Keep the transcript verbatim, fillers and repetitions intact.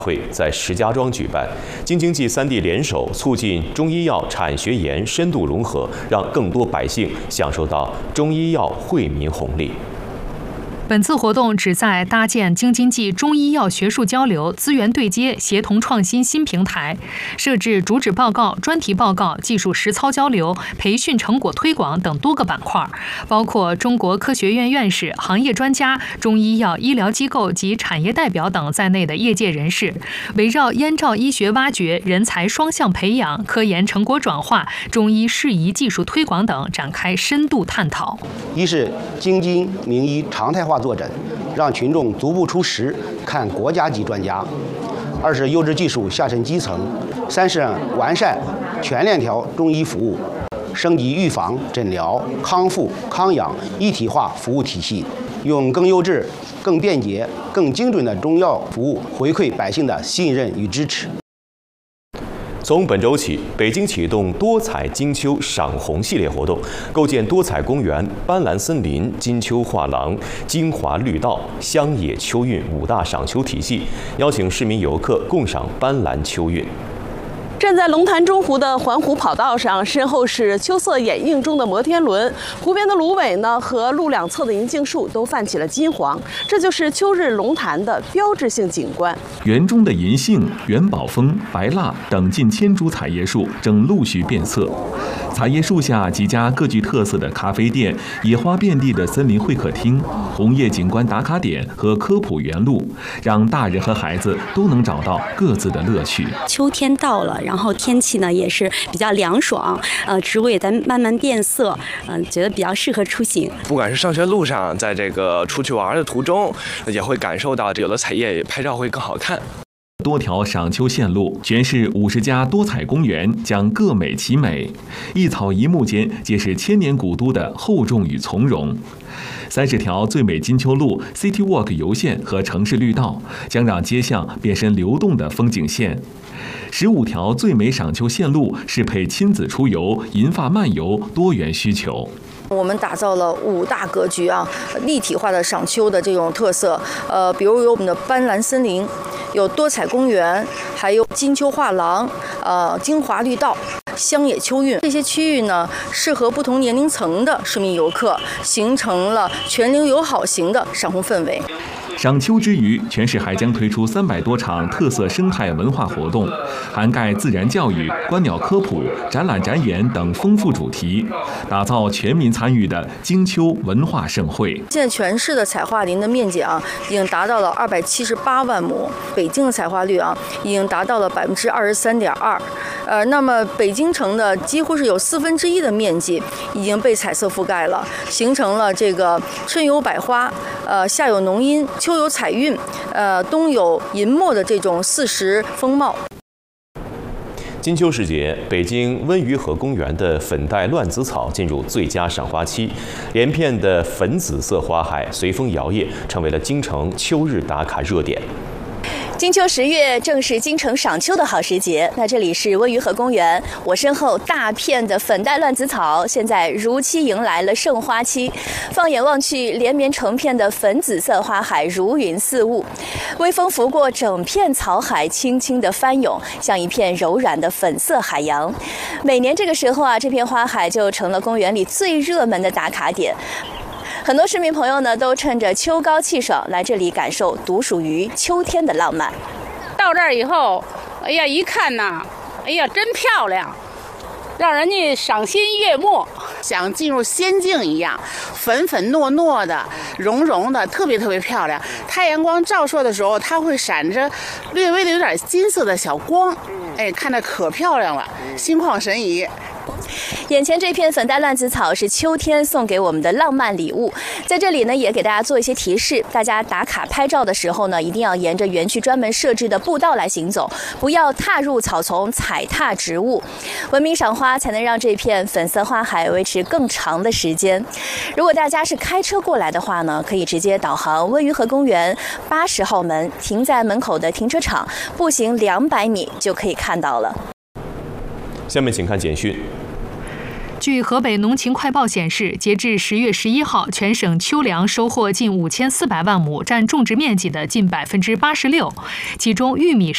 会在石家庄举办，京津冀三地联手促进中医药产学研深度融合，让更多百姓享受到中医药惠民红利。 本次活动旨在搭建京津冀中医药学术交流、资源对接、协同创新新平台，设置主旨报告、专题报告、技术实操交流、培训成果推广等多个板块，包括中国科学院院士、行业专家、中医药医疗机构及产业代表等在内的业界人士，围绕燕赵医学挖掘、人才双向培养、科研成果转化、中医适宜技术推广等展开深度探讨。 一是京津名医常态化坐诊，让群众足不出室看国家级专家；二是优质技术下沉基层；三是完善全链条中医服务，升级预防、诊疗、康复、康养一体化服务体系，用更优质、更便捷、更精准的中药服务回馈百姓的信任与支持。 从本周起，北京启动多彩金秋赏红系列活动，构建多彩公园、斑斓森林、金秋画廊、精华绿道、乡野秋韵五大赏秋体系，邀请市民游客共赏斑斓秋韵。 站在龙潭中湖的环湖跑道上，身后是秋色掩映中的摩天轮，湖边的芦苇呢和路两侧的银杏树都泛起了金黄，这就是秋日龙潭的标志性景观。 园中的银杏、元宝枫、白蜡等近千株彩叶树正陆续变色，彩叶树下几家各具特色的咖啡店、野花遍地的森林会客厅、红叶景观打卡点和科普园路，让大人和孩子都能找到各自的乐趣。 秋天到了，然后天气呢也是比较凉爽，呃，植物也在慢慢变色，嗯、呃，觉得比较适合出行。 不管是上学路上，在这个出去玩的途中，也会感受到有的彩叶拍照会更好看。 多条赏秋线路，全市五十家多彩公园将各美其美，一草一木间皆是千年古都的厚重与从容。三十条最美金秋路 City Walk 游线和城市绿道将让街巷变身流动的风景线。十五条最美赏秋线路适配亲子出游、银发漫游多元需求。 我们打造了五大格局啊，立体化的赏秋的这种特色。呃，比如有我们的斑斓森林，有多彩公园，还有金秋画廊，呃，精华绿道、乡野秋韵。这些区域呢，适合不同年龄层的市民游客，形成了全龄友好型的赏红氛围。 赏秋之余，全市还将推出三百多场特色生态文化活动，涵盖自然教育、观鸟科普、展览展演等丰富主题，打造全民参与的金秋文化盛会。 现在全市的彩桦林的面积啊，已经达到了二百七十八万亩，北京的彩桦率啊，已经达到了百分之二十三点二。呃，那么北京城的几乎是有四分之一的面积已经被彩色覆盖了，形成了这个春有百花，呃，夏有浓荫，秋有彩韵，呃，冬有银墨的这种四时风貌。 金秋时节，北京温榆河公园的粉黛乱子草进入最佳赏花期，连片的粉紫色花海随风摇曳，成为了京城秋日打卡热点。 金秋十月正是京城赏秋的好时节。那这里是温榆河公园，我身后大片的粉黛乱子草现在如期迎来了盛花期。放眼望去，连绵成片的粉紫色花海如云似雾，微风拂过整片草海，轻轻的翻涌，像一片柔软的粉色海洋。每年这个时候啊，这片花海就成了公园里最热门的打卡点。很多市民朋友呢，都趁着秋高气爽来这里感受独属于秋天的浪漫。 到这儿以后，哎呀，一看呐，哎呀，真漂亮，让人家赏心悦目，像进入仙境一样，粉粉糯糯的，融融的，特别特别漂亮。太阳光照射的时候，它会闪着略微的有点金色的小光，哎，看着可漂亮了，心旷神怡。 眼前这片粉黛乱子草是秋天送给我们的浪漫礼物，在这里呢也给大家做一些提示，大家打卡拍照的时候呢，一定要沿着园区专门设置的步道来行走，不要踏入草丛踩踏植物。文明赏花才能让这片粉色花海维持更长的时间。如果大家是开车过来的话呢，可以直接导航温榆河公园八十号门，停在门口的停车场，步行两百米就可以看到了。 下面请看简讯。 据河北农情快报显示，截至十月十一号，全省秋粮收获近五千四百万亩，占种植面积的近百分之八十六，其中玉米